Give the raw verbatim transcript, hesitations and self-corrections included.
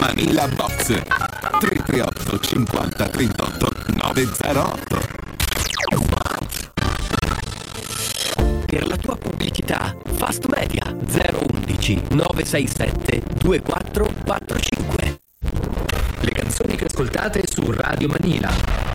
Manila Box tre tre otto cinquanta trentotto novecentotto. Per la tua pubblicità, Fast Media zero undici nove sei sette due quattro quattro cinque. Le canzoni che ascoltate su Radio Manila.